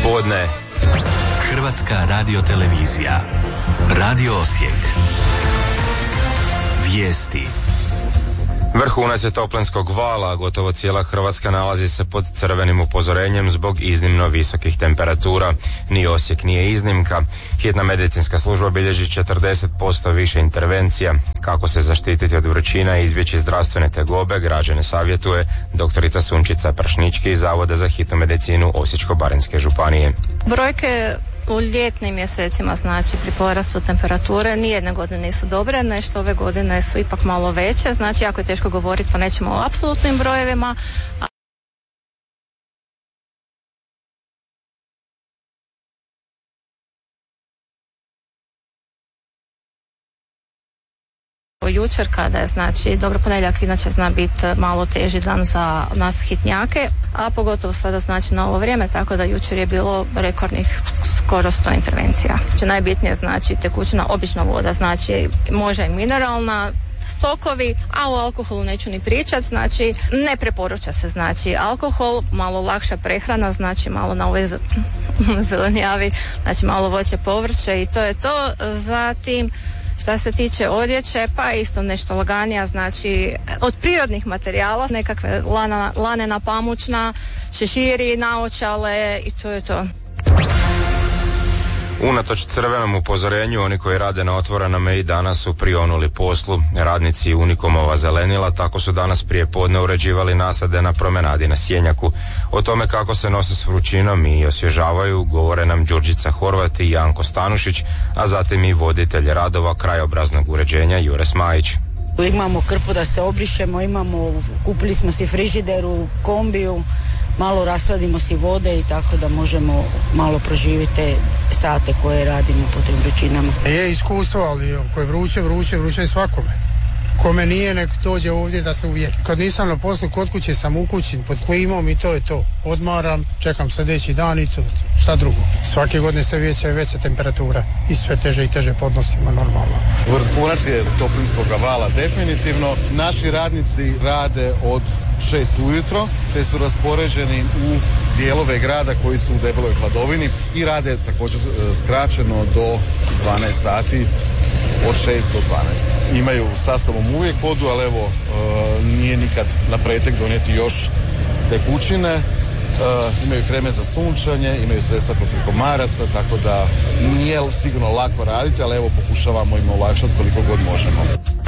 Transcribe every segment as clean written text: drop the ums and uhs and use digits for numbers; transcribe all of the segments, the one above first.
Podne. Hrvatska radiotelevizija. Radio Osijek. Vijesti. Vrhunac je toplinskog vala, gotovo cijela Hrvatska nalazi se pod crvenim upozorenjem zbog iznimno visokih temperatura. Ni Osijek nije iznimka. Hitna medicinska služba bilježi 40% više intervencija. Kako se zaštititi od vrućina i izbjeći zdravstvene tegobe, građane savjetuje doktorica Sunčica Pršnički iz Zavoda za hitnu medicinu Osječko-baranjske županije. Brojke u ljetnim mjesecima, znači pri porastu temperature, nijedne godine nisu dobre, nešto ove godine su ipak malo veće, znači jako je teško govoriti, pa nećemo o apsolutnim brojevima. Jučer kada je, znači, dobro, ponedjeljak inače zna biti malo teži dan za nas hitnjake, a pogotovo sada, znači, na ovo vrijeme, tako da jučer je bilo rekordnih skoro 100 intervencija. Znači, najbitnije, znači, tekućina, obična voda, znači, može i mineralna, sokovi, a o alkoholu neću ni pričati, znači, ne preporuča se, znači, alkohol, malo lakša prehrana, znači, malo na ovoj zelenjavi, znači, malo voće, povrće i to je to. Zatim, šta se tiče odjeće, pa isto nešto laganija, znači od prirodnih materijala, nekakve lanena pamučna, šeširi, naočale i to je to. Unatoč crvenom upozorenju, oni koji rade na otvorenome i danas su prionuli poslu. Radnici Unikomova zelenila tako su danas prije podne uređivali nasade na promenadi na Sjenjaku. O tome kako se nose s vrućinom i osvježavaju govore nam Đurđica Horvat i Janko Stanušić, a zatim i voditelj radova krajobraznog uređenja Jure Smajić. Imamo krpu da se obrišemo, kupili smo si frižideru, kombiju, malo rasladimo si vode i tako da možemo malo proživjeti te sate koje radimo po tim vrućinama. Je iskustvo, ali ako je vruće je svakome. Kome nije, nek dođe ovdje da se uvjeri. Kad nisam na poslu, kod kuće sam u kući pod klimom i to je to. Odmaram, čekam sljedeći dan i to. Šta drugo? Svake godine se veća temperatura i sve teže i teže podnosimo normalno. Vrhunac je toplinskog vala definitivno. Naši radnici rade od 6 ujutro, te su raspoređeni u dijelove grada koji su u debeloj hladovini i rade također skraćeno do 12 sati, od 6 do 12. Imaju sa sobom uvijek vodu, ali evo nije nikad na pretek donijeti još tekućine. Imaju kreme za sunčanje, imaju sredstva protiv komaraca, tako da nije sigurno lako raditi, ali evo pokušavamo im olakšati koliko god možemo.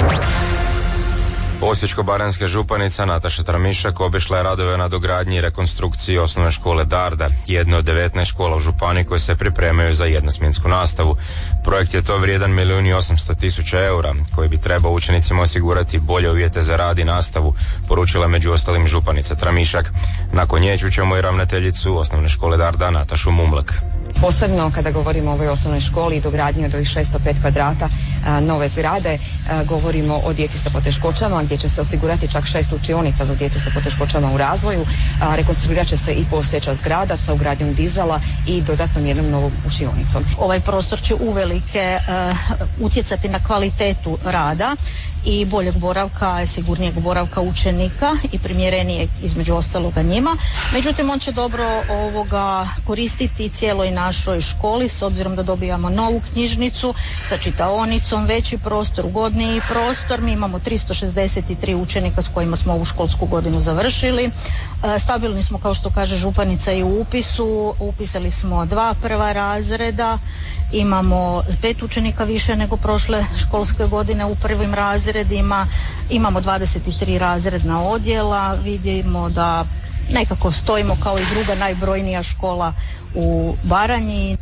Osječko-baranjska županica Nataša Tramišak obišla je radove na dogradnji i rekonstrukciji osnovne škole Darda, jedne od 19 škola u županiji koje se pripremaju za jednosmjensku nastavu. Projekt je to vrijedan 1.800.000 eura, koji bi trebao učenicima osigurati bolje uvjete za rad i nastavu, poručila među ostalim županica Tramišak. Nakon nje čućemo i ravnateljicu osnovne škole Darda Natašu Mumlek. Posebno kada govorimo o ovoj osnovnoj školi i dogradnji od ovih 605 kvadrata nove zgrade, govorimo o djeci sa poteškoćama gdje će se osigurati čak 6 učionica za djecu sa poteškoćama u razvoju. Rekonstruirat će se i postojeća zgrada sa ugradnjom dizala i dodatnom jednom novom učionicom. Ovaj prostor će uvelike utjecati na kvalitetu rada i boljeg boravka, sigurnijeg boravka učenika i primjerenijeg između ostaloga njima. Međutim, on će dobro koristiti cijeloj našoj školi s obzirom da dobijamo novu knjižnicu sa čitaonicom, veći prostor, ugodniji prostor. Mi imamo 363 učenika s kojima smo ovu školsku godinu završili. Stabilni smo, kao što kaže županica, i u upisu. Upisali smo 2 prva razreda. Imamo 5 učenika više nego prošle školske godine u prvim razredima. Imamo 23 razredna odjela. Vidimo da nekako stojimo kao i druga najbrojnija škola u Baranji.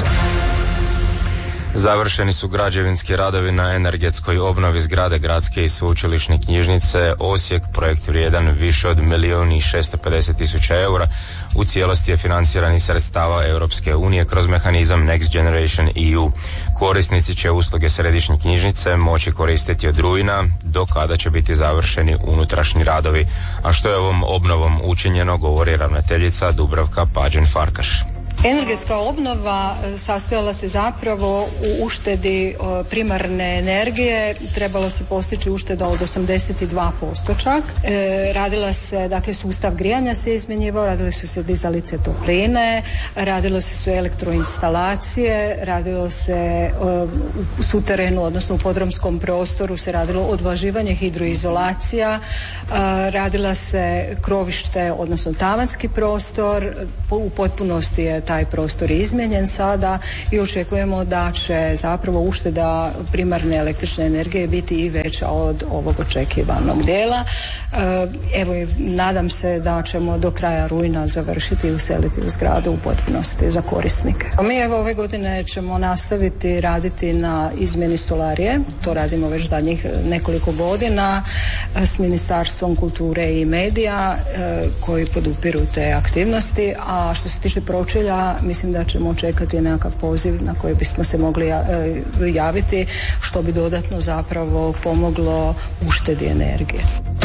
Završeni su građevinski radovi na energetskoj obnovi zgrade gradske i sveučilišne knjižnice Osijek. Projekt vrijedan više od 1.650.000 eura. U cijelosti je financiran iz sredstava Europske unije kroz mehanizam Next Generation EU. Korisnici će usluge središnje knjižnice moći koristiti od rujna, do kada će biti završeni unutrašnji radovi. A što je ovom obnovom učinjeno, govori ravnateljica Dubravka Pađen-Farkaš. Energetska obnova sastojala se zapravo u uštedi primarne energije, trebalo se postići ušteda od 82% čak. Radila se, dakle, sustav grijanja se izmjenjivao, radile su se dizalice topline, radilo su elektroinstalacije, radilo se u suterenu, odnosno u podrumskom prostoru se radilo odvlaživanje, hidroizolacija, radila se krovište, odnosno tavanski prostor, u potpunosti je taj prostor izmijenjen sada i očekujemo da će zapravo ušteda primarne električne energije biti i veća od ovog očekivanog dijela. Evo, nadam se da ćemo do kraja rujna završiti i useliti u zgradu u potpunosti za korisnike. Mi evo ove godine ćemo nastaviti raditi na izmjeni stolarije, to radimo već zadnjih nekoliko godina s Ministarstvom kulture i medija koji podupiru te aktivnosti, a što se tiče pročelja mislim da ćemo čekati nekakav poziv na koji bismo se mogli javiti, što bi dodatno zapravo pomoglo uštedi energije.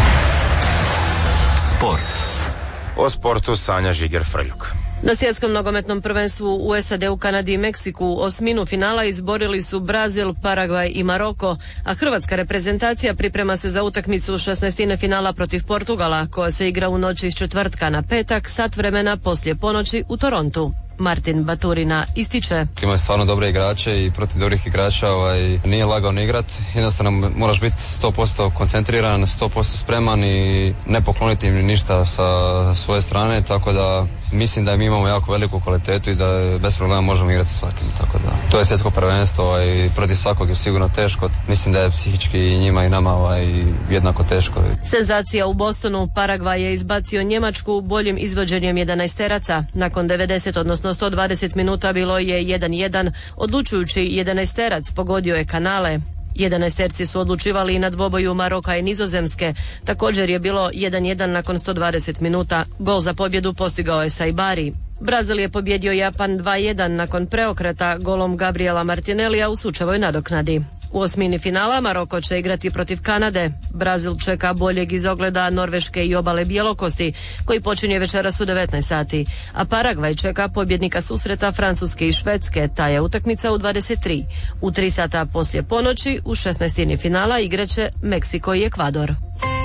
Sport. O sportu Sanja Žiger-Frljuk. Na svjetskom nogometnom prvenstvu u SAD-u, Kanadi i Meksiku osminu finala izborili su Brazil, Paragvaj i Maroko, a hrvatska reprezentacija priprema se za utakmicu 16. finala protiv Portugala, koja se igra u noći iz četvrtka na petak, sat vremena poslije ponoći u Torontu. Martin Baturina ističe: Imaju stvarno dobre igrače i protiv dobrih igrača nije lagano igrat. Jednostavno moraš biti 100% koncentriran, 100% spreman i ne pokloniti im ništa sa svoje strane, tako da mislim da mi imamo jako veliku kvalitetu i da bez problema možemo igrati sa svakim, tako da to je svjetsko prvenstvo i protiv svakog je sigurno teško. Mislim da je psihički i njima i nama jednako teško. Senzacija u Bostonu, Paragvaj je izbacio Njemačku boljim izvođenjem 11-teraca. Nakon 90, odnosno 120 minuta bilo je 1-1, odlučujući 11-terac pogodio je Kanale. 11-terci su odlučivali i na dvoboju Maroka i Nizozemske. Također je bilo 1-1 nakon 120 minuta. Gol za pobjedu postigao je Saibari. Brazil je pobjedio Japan 2-1 nakon preokreta golom Gabriela Martinellija u sučevoj nadoknadi. U osmini finala Maroko će igrati protiv Kanade. Brazil čeka boljeg izogleda Norveške i obale Bjelokosti, koji počinje večeras u 19 sati. A Paragvaj čeka pobjednika susreta Francuske i Švedske, ta je utakmica u 23. U 3 sata poslije ponoći u 16. finala igraće Meksiko i Ekvador.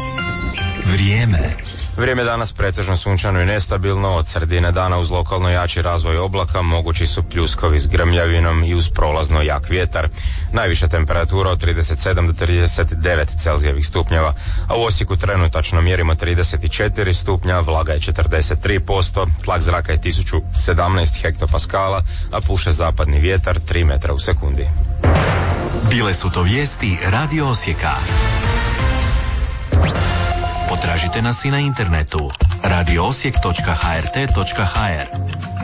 Vrijeme danas pretežno sunčano i nestabilno, od sredine dana uz lokalno jači razvoj oblaka mogući su pljuskovi s grmljavinom i uz prolazno jak vjetar. Najviša temperatura od 37 do 39 Celzijevih stupnjeva, a u Osijeku trenutačno mjerimo 34 stupnja, vlaga je 43%, tlak zraka je 1017 hektopaskala, a puše zapadni vjetar 3 metra u sekundi. Bile su to vijesti Radio Osijeka. Potražite nas i na internetu radioosijek.hrt.hr.